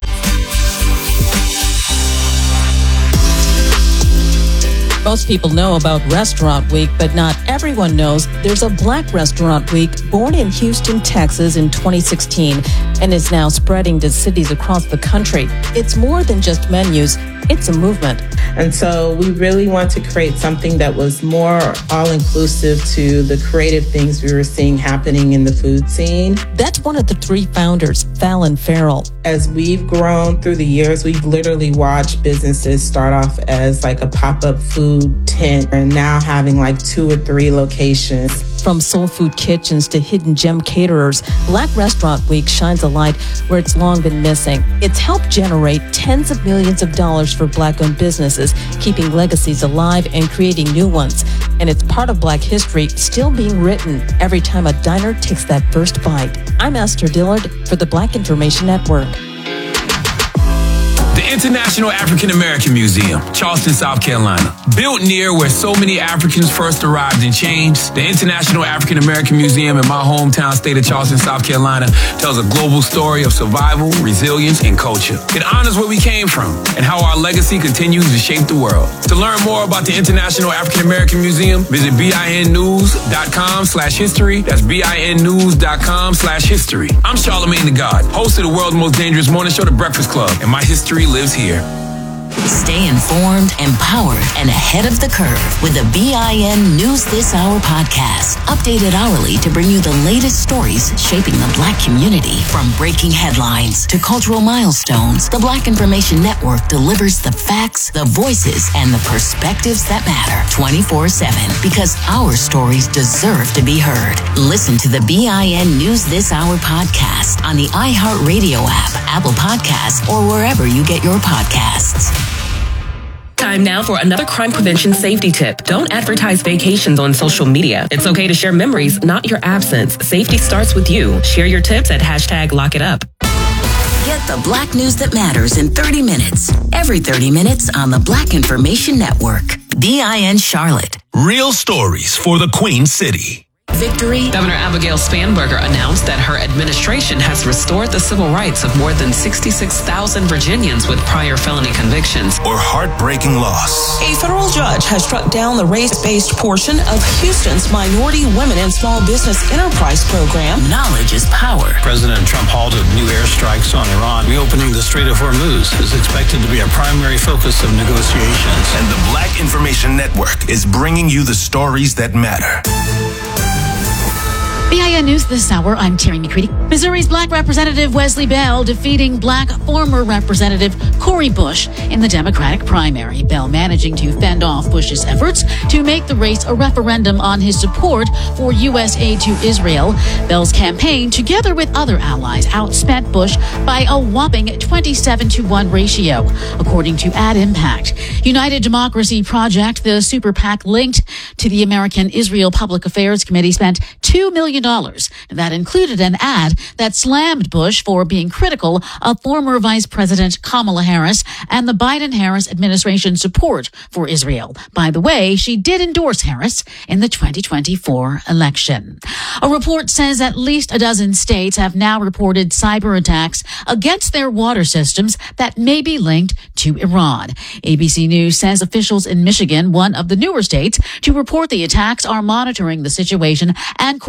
Most people know about Restaurant Week, but not everyone knows there's a Black Restaurant Week born in Houston, Texas in 2016 and is now spreading to cities across the country. It's more than just menus. It's a movement. And so we really want to create something that was more all-inclusive to the creative things we were seeing happening in the food scene. That's one of the three founders, Fallon Farrell. As we've grown through the years, we've literally watched businesses start off as like a pop-up food tent and now having like 2 or 3 locations. From soul food kitchens to hidden gem caterers, Black Restaurant Week shines a light where it's long been missing. It's helped generate tens of millions of dollars for Black-owned businesses, keeping legacies alive and creating new ones. And it's part of Black history still being written every time a diner takes that first bite. I'm Esther Dillard for the Black Information Network. The International African American Museum, Charleston, South Carolina. Built near where so many Africans first arrived and changed, the International African American Museum in my hometown state of Charleston, South Carolina, tells a global story of survival, resilience, and culture. It honors where we came from and how our legacy continues to shape the world. To learn more about the International African American Museum, visit BINnews.com/history. That's BINnews.com/history. I'm Charlamagne the God, host of the world's most dangerous morning show, The Breakfast Club, and my history lives here. Stay informed, empowered, and ahead of the curve with the BIN News This Hour podcast. Updated hourly to bring you the latest stories shaping the Black community. From breaking headlines to cultural milestones, the Black Information Network delivers the facts, the voices, and the perspectives that matter 24/7 because our stories deserve to be heard. Listen to the BIN News This Hour podcast on the iHeartRadio app, Apple Podcasts, or wherever you get your podcasts. Time now for another crime prevention safety tip. Don't advertise vacations on social media. It's okay to share memories, not your absence. Safety starts with you. Share your tips at #LockItUp. Get the Black news that matters in 30 minutes. Every 30 minutes on the Black Information Network. BIN Charlotte. Real stories for the Queen City. Victory. Governor Abigail Spanberger announced that her administration has restored the civil rights of more than 66,000 Virginians with prior felony convictions. Or heartbreaking loss. A federal judge has struck down the race-based portion of Houston's Minority Women and Small Business Enterprise Program. Knowledge is power. President Trump halted new airstrikes on Iran. Reopening the Strait of Hormuz is expected to be a primary focus of negotiations. And the Black Information Network is bringing you the stories that matter. BIN News this hour, I'm Terry McCready. Missouri's Black Representative Wesley Bell defeating Black former Representative Cori Bush in the Democratic primary. Bell managing to fend off Bush's efforts to make the race a referendum on his support for U.S. aid to Israel. Bell's campaign, together with other allies, outspent Bush by a whopping 27-1 ratio, according to Ad Impact. United Democracy Project, the super PAC linked to the American Israel Public Affairs Committee, spent $2 million. That included an ad that slammed Bush for being critical of former Vice President Kamala Harris and the Biden-Harris administration's support for Israel. By the way, she did endorse Harris in the 2024 election. A report says at least a dozen states have now reported cyber attacks against their water systems that may be linked to Iran. ABC News says officials in Michigan, one of the newer states to report the attacks, are monitoring the situation and coordinating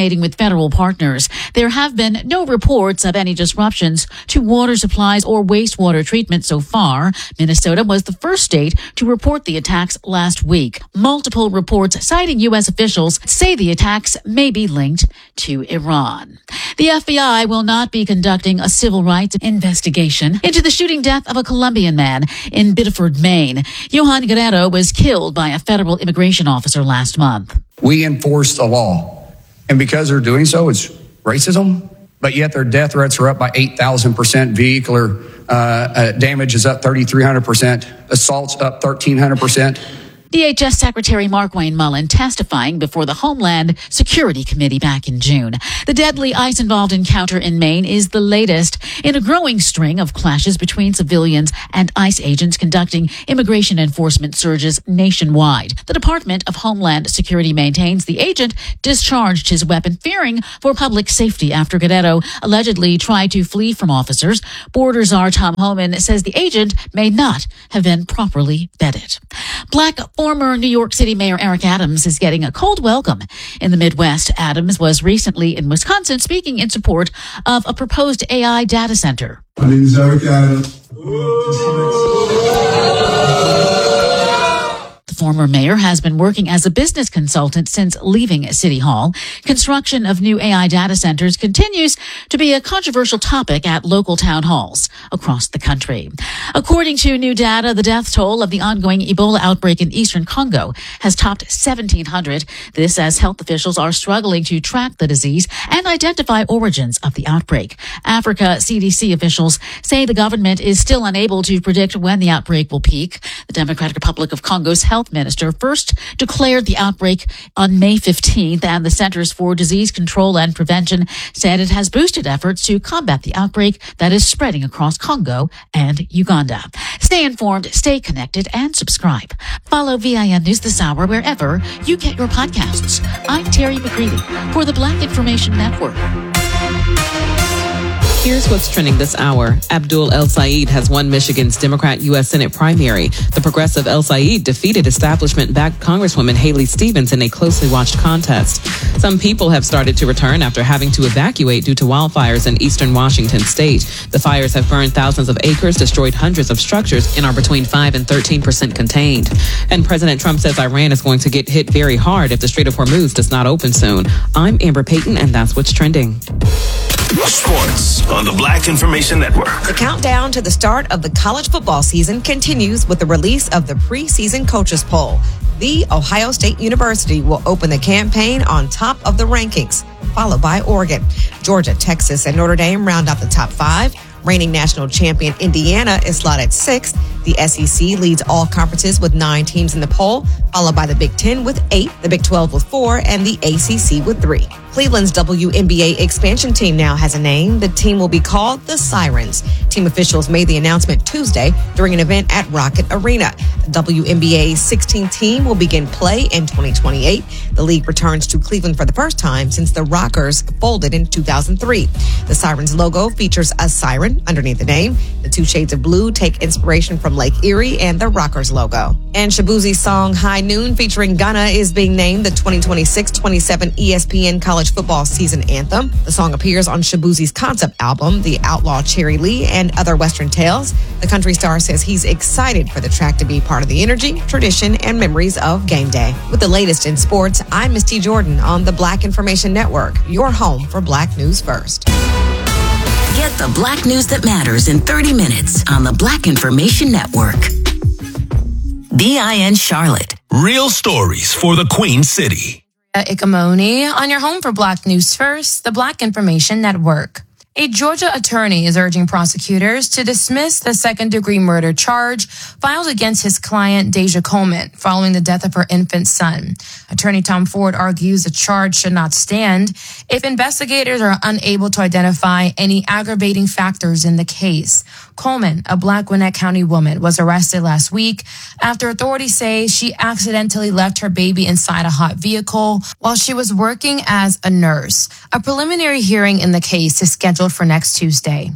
coordinating with federal partners. There have been no reports of any disruptions to water supplies or wastewater treatment so far. Minnesota was the first state to report the attacks last week. Multiple reports citing U.S. officials say the attacks may be linked to Iran. The FBI will not be conducting a civil rights investigation into the shooting death of a Colombian man in Biddeford, Maine. Johan Guerrero was killed by a federal immigration officer last month. We enforce the law, and because they're doing so, it's racism, but yet their death threats are up by 8,000%, vehicular damage is up 3,300%, assaults up 1,300%. DHS Secretary Markwayne Mullin testifying before the Homeland Security Committee back in June. The deadly ICE-involved encounter in Maine is the latest in a growing string of clashes between civilians and ICE agents conducting immigration enforcement surges nationwide. The Department of Homeland Security maintains the agent discharged his weapon fearing for public safety after Guerrero allegedly tried to flee from officers. Border Czar Tom Homan says the agent may not have been properly vetted. Black former New York City Mayor Eric Adams is getting a cold welcome in the Midwest. Adams was recently in Wisconsin speaking in support of a proposed AI data center. My name is Eric Adams. The former mayor has been working as a business consultant since leaving City Hall. Construction of new AI data centers continues to be a controversial topic at local town halls across the country. According to new data, the death toll of the ongoing Ebola outbreak in eastern Congo has topped 1,700. This as health officials are struggling to track the disease and identify origins of the outbreak. Africa CDC officials say the government is still unable to predict when the outbreak will peak. The Democratic Republic of Congo's health minister first declared the outbreak on May 15th, and the Centers for Disease Control and Prevention said it has boosted efforts to combat the outbreak that is spreading across Congo and Uganda. Stay informed, stay connected, and subscribe. Follow VIN News This Hour wherever you get your podcasts. I'm Terry McCready for the Black Information Network. Here's what's trending this hour. Abdul El Sayed has won Michigan's Democrat U.S. Senate primary. The progressive El Sayed defeated establishment-backed Congresswoman Haley Stevens in a closely watched contest. Some people have started to return after having to evacuate due to wildfires in eastern Washington state. The fires have burned thousands of acres, destroyed hundreds of structures, and are between 5 and 13% contained. And President Trump says Iran is going to get hit very hard if the Strait of Hormuz does not open soon. I'm Amber Payton, and that's what's trending. Sports on the Black Information Network. The countdown to the start of the college football season continues with the release of the preseason coaches poll. The Ohio State University will open the campaign on top of the rankings, followed by Oregon. Georgia, Texas, and Notre Dame round out the top 5. Reigning national champion Indiana is slotted 6th. The SEC leads all conferences with 9 teams in the poll, followed by the Big Ten with 8, the Big 12 with 4, and the ACC with 3. Cleveland's WNBA expansion team now has a name. The team will be called the Sirens. Team officials made the announcement Tuesday during an event at Rocket Arena. The WNBA's 16th team will begin play in 2028. The league returns to Cleveland for the first time since the Rockers folded in 2003. The Sirens logo features a siren underneath the name. The 2 shades of blue take inspiration from Lake Erie and the Rockers logo. And Shabuzi's song High Noon featuring Gunna is being named the 2026-27 ESPN College Football Season Anthem. The song appears on Shabuzi's concept album, The Outlaw Cherry Lee and Other Western Tales. The country star says he's excited for the track to be part of the energy, tradition, and memories of game day. With the latest in sports, I'm Misty Jordan on the Black Information Network, your home for Black News First. Get the Black news that matters in 30 minutes on the Black Information Network. BIN Charlotte. Real stories for the Queen City. Ikamoni on your home for Black News First, the Black Information Network. A Georgia attorney is urging prosecutors to dismiss the second-degree murder charge filed against his client, Deja Coleman, following the death of her infant son. Attorney Tom Ford argues the charge should not stand if investigators are unable to identify any aggravating factors in the case. Coleman, a Black Gwinnett County woman, was arrested last week after authorities say she accidentally left her baby inside a hot vehicle while she was working as a nurse. A preliminary hearing in the case is scheduled for next Tuesday.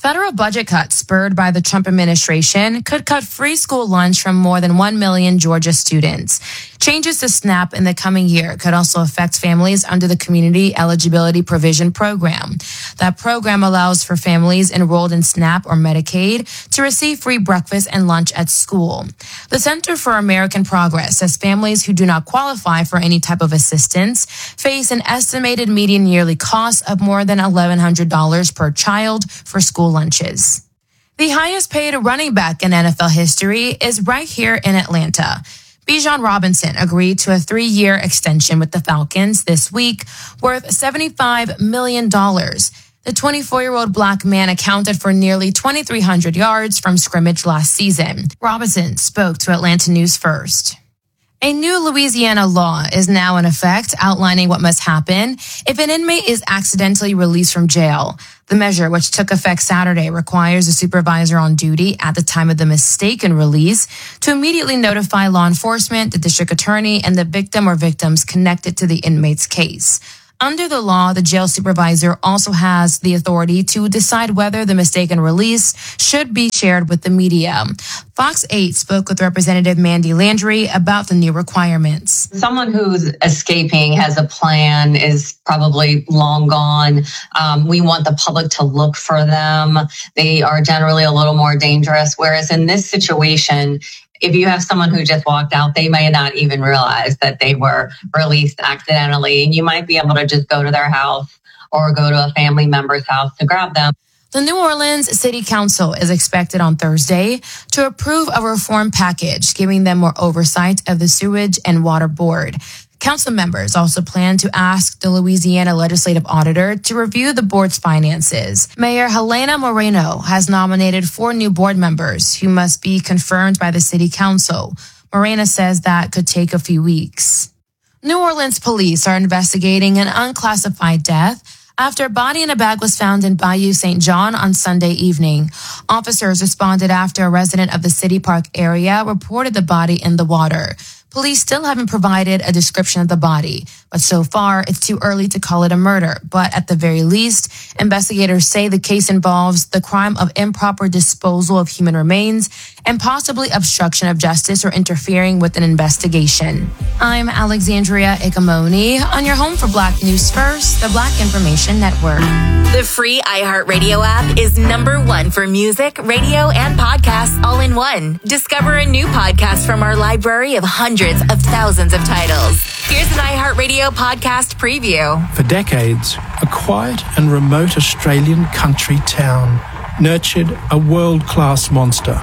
Federal budget cuts spurred by the Trump administration could cut free school lunch from more than 1 million Georgia students. Changes to SNAP in the coming year could also affect families under the Community Eligibility Provision Program. That program allows for families enrolled in SNAP or Medicaid to receive free breakfast and lunch at school. The Center for American Progress says families who do not qualify for any type of assistance face an estimated median yearly cost of more than $1,100 per child for school lunches. The highest paid running back in NFL history is right here in Atlanta. Bijan Robinson agreed to a 3-year extension with the Falcons this week, worth $75 million. The 24-year-old black man accounted for nearly 2,300 yards from scrimmage last season. Robinson spoke to Atlanta News First. A new Louisiana law is now in effect, outlining what must happen if an inmate is accidentally released from jail. The measure, which took effect Saturday, requires a supervisor on duty at the time of the mistaken release to immediately notify law enforcement, the district attorney, and the victim or victims connected to the inmate's case. Under the law, the jail supervisor also has the authority to decide whether the mistaken release should be shared with the media. Fox 8 spoke with Representative Mandy Landry about the new requirements. Someone who's escaping has a plan is probably long gone. We want the public to look for them. They are generally a little more dangerous, whereas in this situation, if you have someone who just walked out, they may not even realize that they were released accidentally. And you might be able to just go to their house or go to a family member's house to grab them. The New Orleans City Council is expected on Thursday to approve a reform package, giving them more oversight of the Sewage and Water Board. Council members also plan to ask the Louisiana Legislative Auditor to review the board's finances. Mayor Helena Moreno has nominated 4 new board members who must be confirmed by the City Council. Moreno says that could take a few weeks. New Orleans police are investigating an unclassified death after a body in a bag was found in Bayou St. John on Sunday evening. Officers responded after a resident of the City Park area reported the body in the water. Police still haven't provided a description of the body, but so far it's too early to call it a murder. But at the very least, investigators say the case involves the crime of improper disposal of human remains and possibly obstruction of justice or interfering with an investigation. I'm Alexandria Ikamoni on your home for Black News First, the Black Information Network. The free iHeartRadio app is #1 for music, radio, and podcasts all in one. Discover a new podcast from our library of hundreds of thousands of titles. Here's an iHeartRadio podcast preview. For decades, a quiet and remote Australian country town nurtured a world-class monster.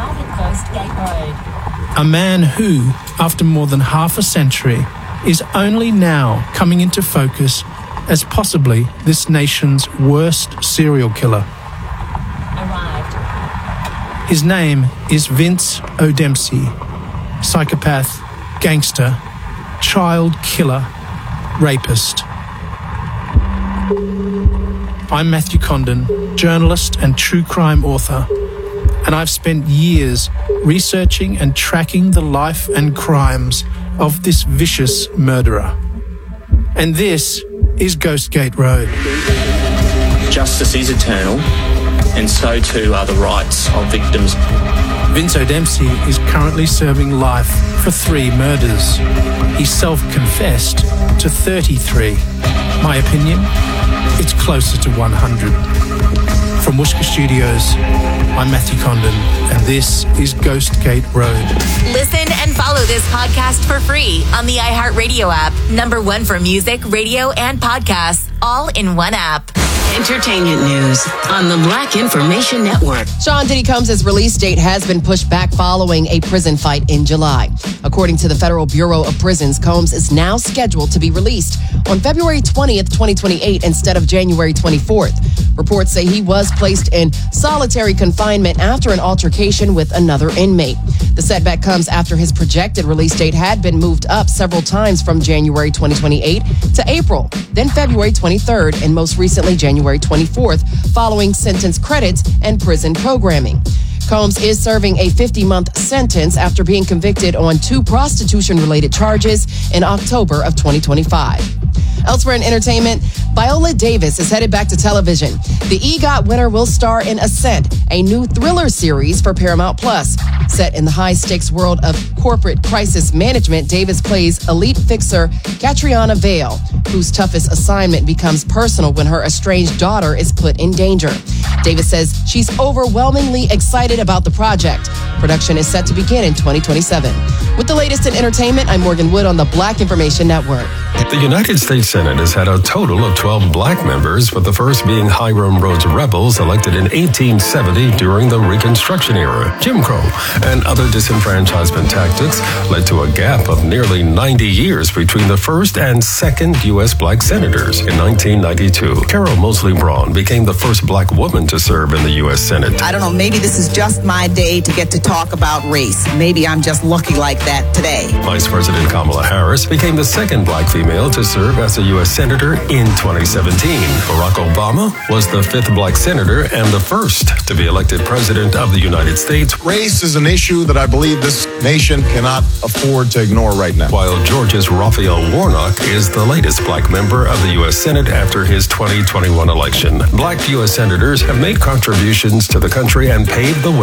A man who, after more than half a century, is only now coming into focus as possibly this nation's worst serial killer. His name is Vince O'Dempsey, psychopath, gangster, child killer, rapist. I'm Matthew Condon, journalist and true crime author, and I've spent years researching and tracking the life and crimes of this vicious murderer. And this is Ghostgate Road. Justice is eternal, and so too are the rights of victims. Vince O'Dempsey is currently serving life for 3 murders. He self-confessed to 33. My opinion, it's closer to 100. From Wooshka Studios, I'm Matthew Condon, and this is Ghostgate Road. Listen and follow this podcast for free on the iHeartRadio app. #1 for music, radio, and podcasts, all in one app. Entertainment news on the Black Information Network. Sean Diddy Combs' release date has been pushed back following a prison fight in July. According to the Federal Bureau of Prisons, Combs is now scheduled to be released on February 20th, 2028 instead of January 24th. Reports say he was placed in solitary confinement after an altercation with another inmate. The setback comes after his projected release date had been moved up several times from January 2028 to April, then February 23rd, and most recently January 24th, following sentence credits and prison programming. Combs is serving a 50-month sentence after being convicted on 2 prostitution-related charges in October of 2025. Elsewhere in entertainment, Viola Davis is headed back to television. The EGOT winner will star in Ascent, a new thriller series for Paramount Plus. Set in the high-stakes world of corporate crisis management, Davis plays elite fixer Catriona Vale, whose toughest assignment becomes personal when her estranged daughter is put in danger. Davis says she's overwhelmingly excited about the project. Production is set to begin in 2027. With the latest in entertainment, I'm Morgan Wood on the Black Information Network. The United States Senate has had a total of 12 black members, with the first being Hiram Rhodes Rebels, elected in 1870 during the Reconstruction era. Jim Crow and other disenfranchisement tactics led to a gap of nearly 90 years between the first and second U.S. black senators. In 1992, Carol Moseley Braun became the first black woman to serve in the U.S. Senate. I don't know, maybe this is just my day to get to talk about race. Maybe I'm just lucky like that today. Vice President Kamala Harris became the second black female to serve as a U.S. Senator in 2017. Barack Obama was the fifth black senator and the first to be elected President of the United States. Race is an issue that I believe this nation cannot afford to ignore right now. While Georgia's Raphael Warnock is the latest black member of the U.S. Senate after his 2021 election. Black U.S. senators have made contributions to the country and paved the way